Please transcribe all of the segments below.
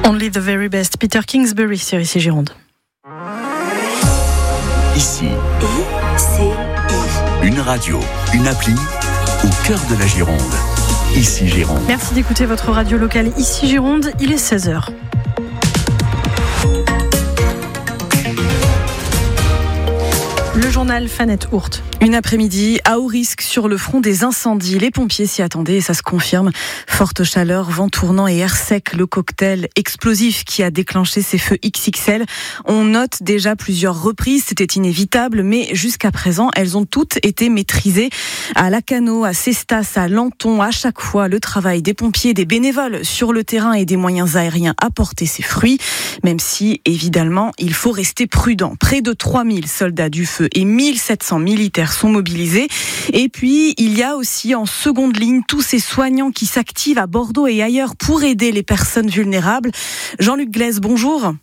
Only the very best. Peter Kingsbury sur Ici Gironde. Ici, une radio, une appli au cœur de la Gironde. Ici Gironde. Merci d'écouter votre radio locale Ici Gironde. Il est 16h. Le journal Fanette Hourt. Une après-midi à haut risque sur le front des incendies. Les pompiers s'y attendaient et ça se confirme. Forte chaleur, vent tournant et air sec, le cocktail explosif qui a déclenché ces feux XXL. On note déjà plusieurs reprises, c'était inévitable, mais jusqu'à présent, elles ont toutes été maîtrisées. À Lacanau, à Cestas, à Lanton, à chaque fois, le travail des pompiers, des bénévoles sur le terrain et des moyens aériens a porté ses fruits. Même si, évidemment, il faut rester prudent. Près de 3000 soldats du feu et 1700 militaires sont mobilisés. Et puis, il y a aussi en seconde ligne tous ces soignants qui s'activent à Bordeaux et ailleurs pour aider les personnes vulnérables. Jean-Luc Glaise, bonjour.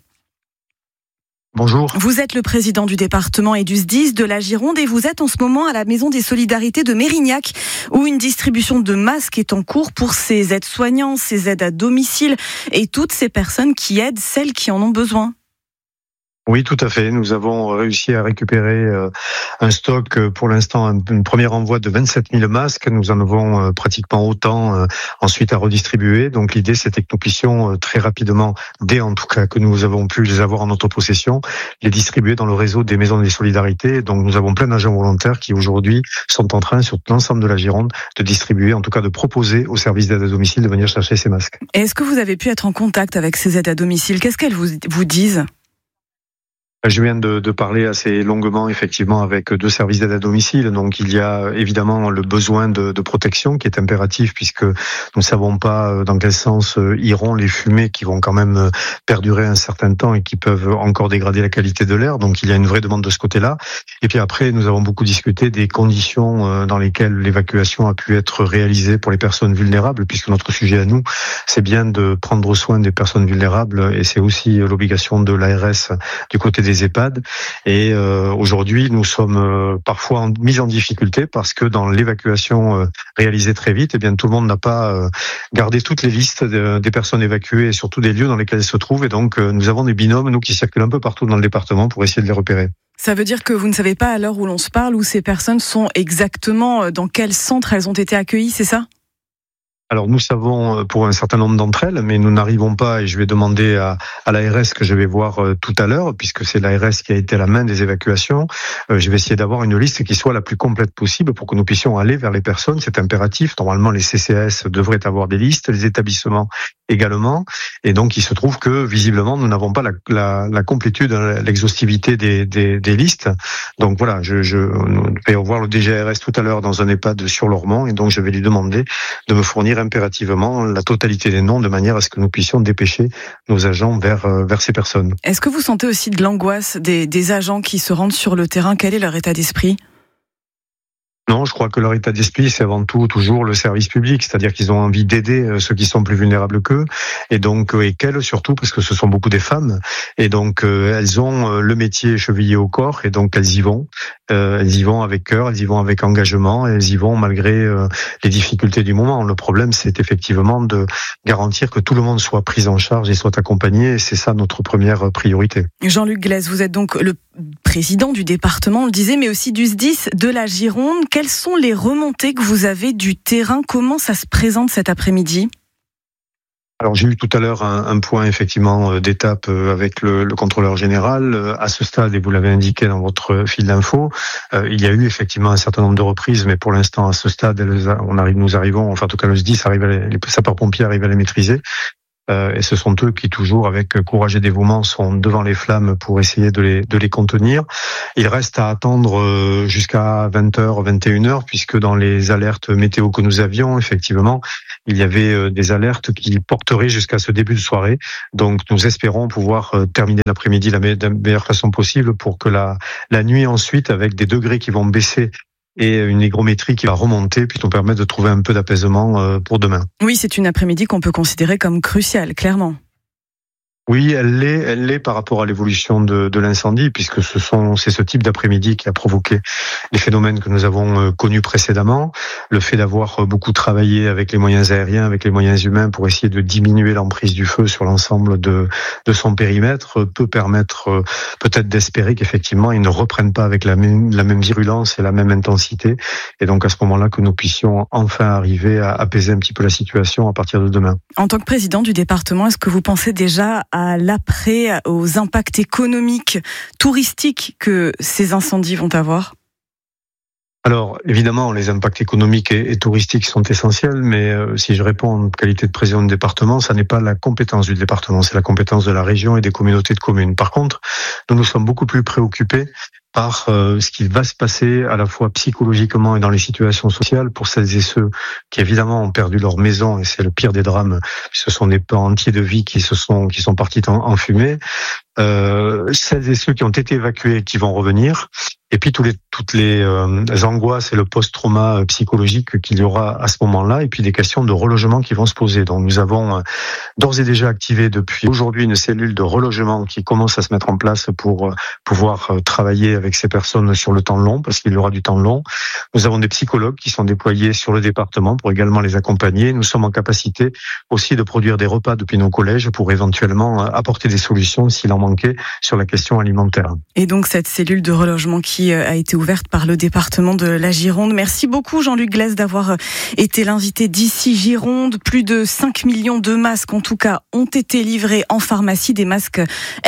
Bonjour. Vous êtes le président du département et du SDIS de la Gironde et vous êtes en ce moment à la Maison des Solidarités de Mérignac où une distribution de masques est en cours pour ces aides-soignants, ces aides à domicile et toutes ces personnes qui aident celles qui en ont besoin. Oui, tout à fait. Nous avons réussi à récupérer un stock, pour l'instant, un premier envoi de 27 000 masques. Nous en avons pratiquement autant ensuite à redistribuer. Donc l'idée, c'était que nous puissions très rapidement, dès en tout cas que nous avons pu les avoir en notre possession, les distribuer dans le réseau des maisons des solidarités. Donc nous avons plein d'agents volontaires qui aujourd'hui sont en train, sur l'ensemble de la Gironde, de distribuer, en tout cas de proposer aux services d'aide à domicile de venir chercher ces masques. Et est-ce que vous avez pu être en contact avec ces aides à domicile ? Qu'est-ce qu'elles vous disent ? Je viens de parler assez longuement, effectivement, avec deux services d'aide à domicile. Donc, il y a évidemment le besoin de protection qui est impératif puisque nous ne savons pas dans quel sens iront les fumées qui vont quand même perdurer un certain temps et qui peuvent encore dégrader la qualité de l'air. Donc, il y a une vraie demande de ce côté-là. Et puis après, nous avons beaucoup discuté des conditions dans lesquelles l'évacuation a pu être réalisée pour les personnes vulnérables puisque notre sujet à nous, c'est bien de prendre soin des personnes vulnérables et c'est aussi l'obligation de l'ARS du côté des EHPAD et aujourd'hui nous sommes parfois mis en difficulté parce que dans l'évacuation réalisée très vite, eh bien tout le monde n'a pas gardé toutes les listes des personnes évacuées et surtout des lieux dans lesquels elles se trouvent et donc nous avons des binômes nous qui circulent un peu partout dans le département pour essayer de les repérer. Ça veut dire que vous ne savez pas à l'heure où l'on se parle où ces personnes sont exactement dans quel centre elles ont été accueillies, c'est ça ? Alors nous savons pour un certain nombre d'entre elles, mais nous n'arrivons pas, et je vais demander à l'ARS que je vais voir tout à l'heure, puisque c'est l'ARS qui a été à la main des évacuations, je vais essayer d'avoir une liste qui soit la plus complète possible pour que nous puissions aller vers les personnes, c'est impératif. Normalement les CCAS devraient avoir des listes, les établissements également, et donc il se trouve que visiblement nous n'avons pas la complétude, l'exhaustivité des listes. Donc voilà, je vais voir le DGRS tout à l'heure dans un EHPAD sur Lormont, et donc je vais lui demander de me fournir impérativement la totalité des noms de manière à ce que nous puissions dépêcher nos agents vers ces personnes. Est-ce que vous sentez aussi de l'angoisse des agents qui se rendent sur le terrain ? Quel est leur état d'esprit ? Non, je crois que leur état d'esprit, c'est avant tout toujours le service public, c'est-à-dire qu'ils ont envie d'aider ceux qui sont plus vulnérables qu'eux, et donc et qu'elles surtout, parce que ce sont beaucoup des femmes, et donc elles ont le métier chevillé au corps, et donc elles y vont avec cœur, elles y vont avec engagement, et elles y vont malgré les difficultés du moment. Le problème, c'est effectivement de garantir que tout le monde soit pris en charge et soit accompagné, et c'est ça notre première priorité. Jean-Luc Glaise, vous êtes donc le président du département, on le disait, mais aussi du SDIS de la Gironde. Quelles sont les remontées que vous avez du terrain ? Comment ça se présente cet après-midi ? Alors j'ai eu tout à l'heure un point effectivement d'étape avec le contrôleur général. À ce stade, et vous l'avez indiqué dans votre fil d'info, il y a eu effectivement un certain nombre de reprises, mais pour l'instant à ce stade, nous arrivons, enfin en tout cas le SDIS les sapeurs-pompiers arrivent à les maîtriser. Et ce sont eux qui, toujours avec courage et dévouement, sont devant les flammes pour essayer de les contenir. Il reste à attendre jusqu'à 20h, 21h, puisque dans les alertes météo que nous avions, effectivement, il y avait des alertes qui porteraient jusqu'à ce début de soirée. Donc nous espérons pouvoir terminer l'après-midi de la meilleure façon possible pour que la nuit ensuite, avec des degrés qui vont baisser, et une hygrométrie qui va remonter, puis nous permettre de trouver un peu d'apaisement pour demain. Oui, c'est une après-midi qu'on peut considérer comme cruciale, clairement. Oui, elle l'est par rapport à l'évolution de l'incendie, puisque c'est ce type d'après-midi qui a provoqué les phénomènes que nous avons connus précédemment. Le fait d'avoir beaucoup travaillé avec les moyens aériens, avec les moyens humains pour essayer de diminuer l'emprise du feu sur l'ensemble de son périmètre peut permettre peut-être d'espérer qu'effectivement il ne reprenne pas avec la même virulence et la même intensité. Et donc à ce moment-là que nous puissions enfin arriver à apaiser un petit peu la situation à partir de demain. En tant que président du département, est-ce que vous pensez déjà à l'après, aux impacts économiques, touristiques que ces incendies vont avoir ? Alors, évidemment, les impacts économiques et touristiques sont essentiels, mais si je réponds en qualité de président de département, ça n'est pas la compétence du département, c'est la compétence de la région et des communautés de communes. Par contre, nous sommes beaucoup plus préoccupés par ce qui va se passer à la fois psychologiquement et dans les situations sociales pour celles et ceux qui évidemment ont perdu leur maison, et c'est le pire des drames, ce sont des pans entiers de vie qui sont partis en fumée, celles et ceux qui ont été évacués et qui vont revenir, et puis toutes les angoisses et le post-trauma psychologique qu'il y aura à ce moment-là, et puis des questions de relogement qui vont se poser. Donc nous avons d'ores et déjà activé depuis aujourd'hui une cellule de relogement qui commence à se mettre en place pour pouvoir travailler avec ces personnes sur le temps long, parce qu'il y aura du temps long. Nous avons des psychologues qui sont déployés sur le département pour également les accompagner. Nous sommes en capacité aussi de produire des repas depuis nos collèges pour éventuellement apporter des solutions s'il en manquait sur la question alimentaire. Et donc cette cellule de relogement qui a été ouverte par le département de la Gironde. Merci beaucoup Jean-Luc Glaise d'avoir été l'invité d'Ici Gironde. Plus de 5 millions de masques en tout cas ont été livrés en pharmacie, des masques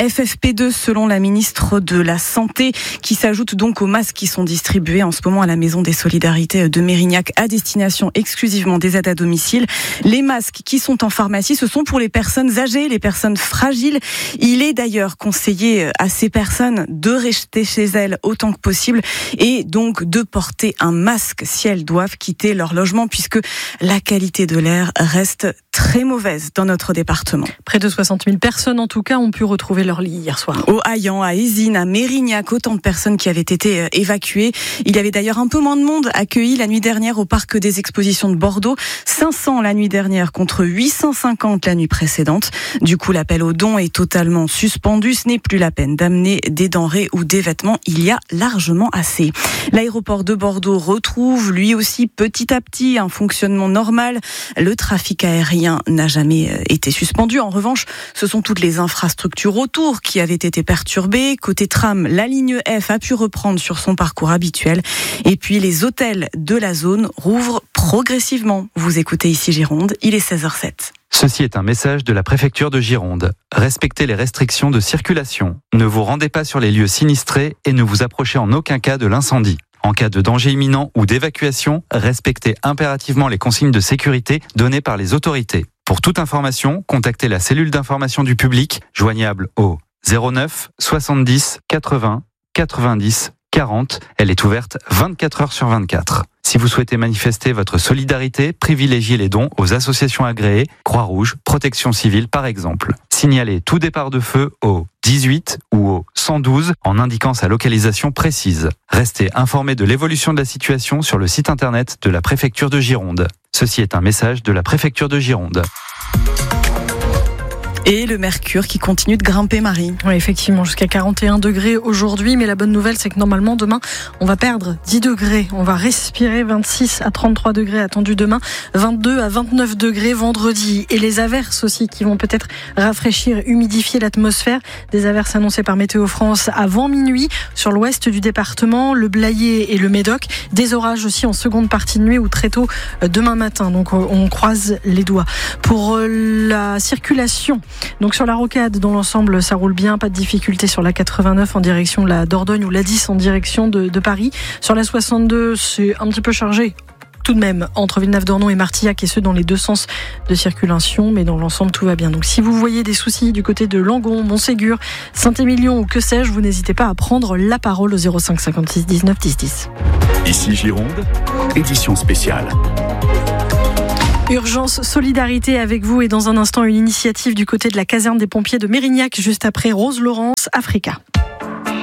FFP2 selon la ministre de la Santé, qui s'ajoutent donc aux masques qui sont distribués en ce moment à la Maison des Solidarités de Mérignac à destination exclusivement des aides à domicile. Les masques qui sont en pharmacie, ce sont pour les personnes âgées, les personnes fragiles. Il est d'ailleurs conseillé à ces personnes de rester chez elles autant que possible et donc de porter un masque si elles doivent quitter leur logement, puisque la qualité de l'air reste très mauvaise dans notre département. Près de 60 000 personnes en tout cas ont pu retrouver leur lit hier soir. Au Haillan, à Ézine, à Mérignac, autant de personnes qui avaient été évacuées. Il y avait d'ailleurs un peu moins de monde accueilli la nuit dernière au parc des expositions de Bordeaux. 500 la nuit dernière contre 850 la nuit précédente. Du coup, l'appel aux dons est totalement suspendu. Ce n'est plus la peine d'amener des denrées ou des vêtements. Il y a largement assez. L'aéroport de Bordeaux retrouve lui aussi petit à petit un fonctionnement normal. Le trafic aérien n'a jamais été suspendu. En revanche, ce sont toutes les infrastructures autour qui avaient été perturbées. Côté tram, la ligne F a pu reprendre sur son parcours habituel. Et puis les hôtels de la zone rouvrent progressivement. Vous écoutez Ici Gironde, il est 16h07. Ceci est un message de la préfecture de Gironde. Respectez les restrictions de circulation. Ne vous rendez pas sur les lieux sinistrés et ne vous approchez en aucun cas de l'incendie. En cas de danger imminent ou d'évacuation, respectez impérativement les consignes de sécurité données par les autorités. Pour toute information, contactez la cellule d'information du public, joignable au 09 70 80 90 40. Elle est ouverte 24 heures sur 24. Si vous souhaitez manifester votre solidarité, privilégiez les dons aux associations agréées, Croix-Rouge, Protection Civile par exemple. Signalez tout départ de feu au 18 ou au 112 en indiquant sa localisation précise. Restez informés de l'évolution de la situation sur le site internet de la préfecture de Gironde. Ceci est un message de la préfecture de Gironde. Et le mercure qui continue de grimper, Marie. Oui, effectivement, jusqu'à 41 degrés aujourd'hui. Mais la bonne nouvelle, c'est que normalement, demain, on va perdre 10 degrés. On va respirer 26 à 33 degrés attendus demain, 22 à 29 degrés vendredi. Et les averses aussi qui vont peut-être rafraîchir, humidifier l'atmosphère. Des averses annoncées par Météo France avant minuit sur l'ouest du département, le Blayais et le Médoc. Des orages aussi en seconde partie de nuit ou très tôt demain matin. Donc on croise les doigts. Pour la circulation, donc sur la rocade, dans l'ensemble, ça roule bien, pas de difficulté sur la 89 en direction de la Dordogne ou la 10 en direction de Paris. Sur la 62, c'est un petit peu chargé tout de même entre Villeneuve-d'Ornon et Martillac, et ce dans les deux sens de circulation, mais dans l'ensemble tout va bien. Donc si vous voyez des soucis du côté de Langon, Montségur, Saint-Émilion ou que sais-je, vous n'hésitez pas à prendre la parole au 05 56 19 10 10. Ici Gironde, édition spéciale. Urgence solidarité avec vous, et dans un instant une initiative du côté de la caserne des pompiers de Mérignac juste après Rose Laurence Africa.